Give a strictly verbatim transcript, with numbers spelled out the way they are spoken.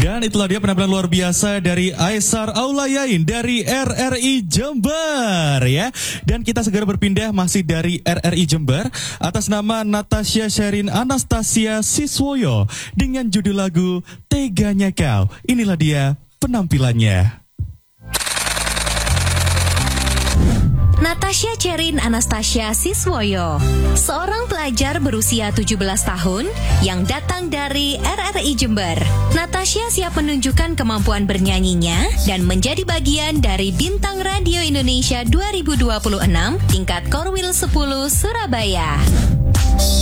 Dan itulah dia penampilan luar biasa dari Aisar Aulayain dari R R I Jember ya. Dan kita segera berpindah masih dari R R I Jember atas nama Natasha Sherin Anastasia Siswoyo dengan judul lagu Teganya Kau. Inilah dia penampilannya. Natasha Sherin Anastasia Siswoyo, seorang pelajar berusia tujuh belas tahun yang datang dari R R I Jember. Natasha siap menunjukkan kemampuan bernyanyinya dan menjadi bagian dari Bintang Radio Indonesia dua ribu dua puluh enam tingkat Korwil sepuluh Surabaya.